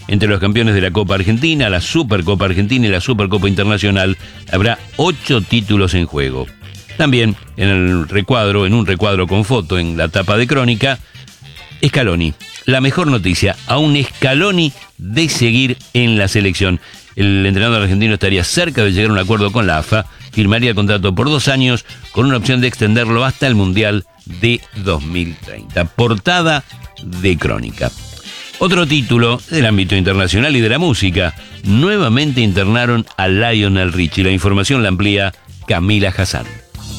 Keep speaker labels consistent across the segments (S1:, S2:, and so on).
S1: Entre los campeones de la Copa Argentina, la Supercopa Argentina y la Supercopa Internacional, habrá 8 títulos en juego. También en un recuadro con foto en la tapa de Crónica, Scaloni. La mejor noticia, a un Scaloni de seguir en la selección. El entrenador argentino estaría cerca de llegar a un acuerdo con la AFA, firmaría el contrato por 2 años con una opción de extenderlo hasta el Mundial de 2030. Portada de Crónica. Otro título del ámbito internacional y de la música. Nuevamente internaron a Lionel Richie. La información la amplía Camila Hassan.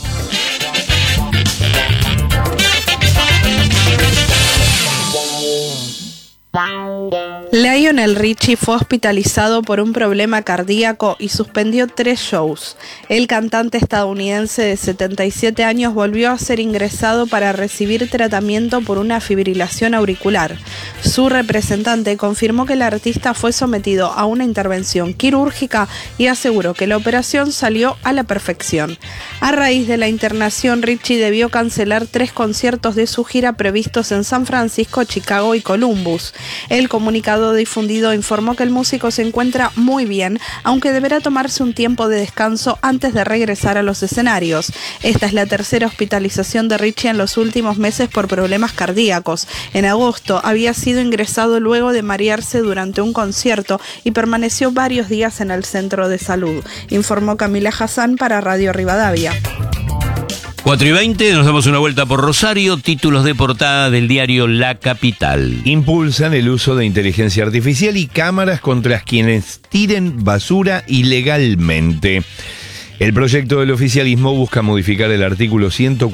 S2: Lionel Richie fue hospitalizado por un problema cardíaco y suspendió 3 shows. El cantante estadounidense de 77 años volvió a ser ingresado para recibir tratamiento por una fibrilación auricular. Su representante confirmó que el artista fue sometido a una intervención quirúrgica y aseguró que la operación salió a la perfección. A raíz de la internación, Richie debió cancelar 3 conciertos de su gira previstos en San Francisco, Chicago y Columbus. El comunicado difundido informó que el músico se encuentra muy bien, aunque deberá tomarse un tiempo de descanso antes de regresar a los escenarios. Esta es la tercera hospitalización de Richie en los últimos meses por problemas cardíacos. En agosto había sido ingresado luego de marearse durante un concierto y permaneció varios días en el centro de salud, informó Camila Hassan para Radio Rivadavia.
S1: 4:20, nos damos una vuelta por Rosario, títulos de portada del diario La Capital.
S3: Impulsan el uso de inteligencia artificial y cámaras contra quienes tiren basura ilegalmente. El proyecto del oficialismo busca modificar el artículo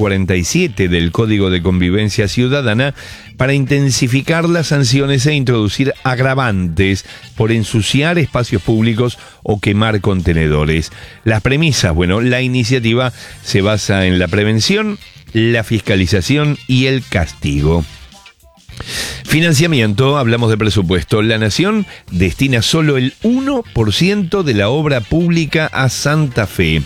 S3: 147 del Código de Convivencia Ciudadana para intensificar las sanciones e introducir agravantes por ensuciar espacios públicos o quemar contenedores. Las premisas, la iniciativa se basa en la prevención, la fiscalización y el castigo. Financiamiento, hablamos de presupuesto. La Nación destina solo el 1% de la obra pública a Santa Fe.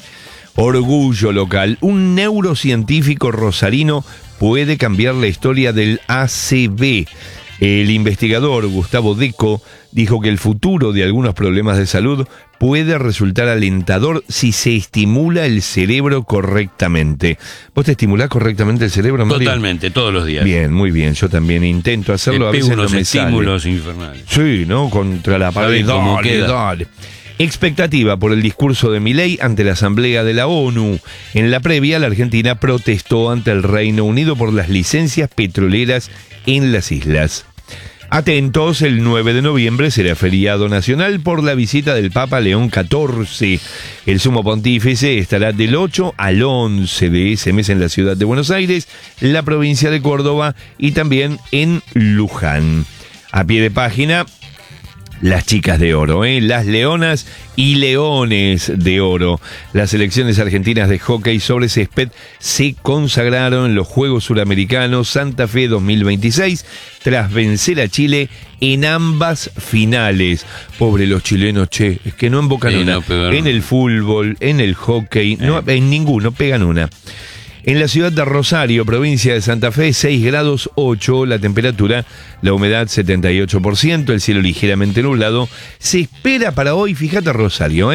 S3: Orgullo local. Un neurocientífico rosarino puede cambiar la historia del ACV. El investigador Gustavo Deco dijo que el futuro de algunos problemas de salud puede resultar alentador si se estimula el cerebro correctamente. ¿Vos te estimulás correctamente el cerebro, Mario?
S1: Totalmente, todos los días.
S3: Bien, muy bien. Yo también intento hacerlo. A veces
S1: unos
S3: no me
S1: estímulos
S3: sale.
S1: Infernales.
S3: Sí, ¿no? Contra la pared.
S1: Cómo queda.
S3: Dale. Expectativa por el discurso de Milei ante la Asamblea de la ONU. En la previa, la Argentina protestó ante el Reino Unido por las licencias petroleras en las islas. Atentos, el 9 de noviembre será feriado nacional por la visita del Papa León XIV. El sumo pontífice estará del 8 al 11 de ese mes en la ciudad de Buenos Aires, la provincia de Córdoba y también en Luján. A pie de página, las chicas de oro, las leonas y leones de oro. Las selecciones argentinas de hockey sobre césped se consagraron en los Juegos Suramericanos Santa Fe 2026 tras vencer a Chile en ambas finales. Pobre los chilenos, es que no embocan una. No, en el fútbol, en el hockey, no, en ninguno pegan una. En la ciudad de Rosario, provincia de Santa Fe, 6 grados 8 la temperatura, la humedad 78%, el cielo ligeramente nublado. Se espera para hoy, fíjate Rosario,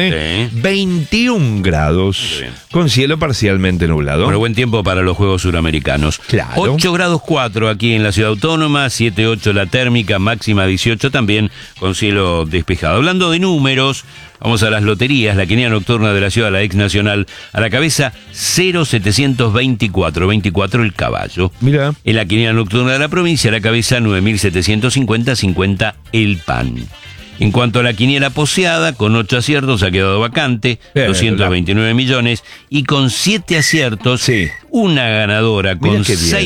S3: 21 grados, con cielo parcialmente nublado.
S1: Bueno, buen tiempo para los Juegos Suramericanos.
S3: Claro.
S1: 8 grados 4 aquí en la ciudad autónoma, 7,8 la térmica, máxima 18 también, con cielo despejado. Hablando de números, vamos a las loterías. La quiniela nocturna de la ciudad, la ex nacional, a la cabeza 0,724, 24 el caballo.
S3: Mira.
S1: En la quiniela nocturna de la provincia, a la cabeza 9.750, 50 el pan. En cuanto a la quiniela poseada, con 8 aciertos ha quedado vacante, 229 millones, y con 7 aciertos, una ganadora con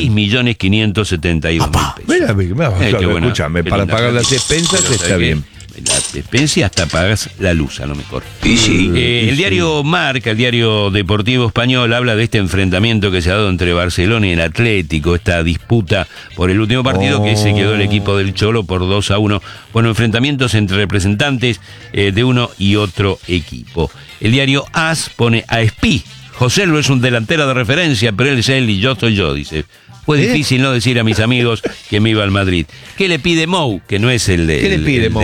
S1: 6.572.000 pesos.
S3: Escúchame, para pagar las expensas está bien.
S1: La despensa hasta pagas la luz, a lo mejor. El diario Marca, el diario deportivo español, habla de este enfrentamiento que se ha dado entre Barcelona y el Atlético, esta disputa por el último partido que se quedó el equipo del Cholo por 2-1. Bueno, enfrentamientos entre representantes de uno y otro equipo. El diario AS pone a Espí. José Lu es un delantero de referencia, pero él es él y yo soy yo, dice. Fue difícil no decir a mis amigos que me iba al Madrid. ¿Qué le pide Mou? Que no es el de...
S3: ¿Qué le pide Mou?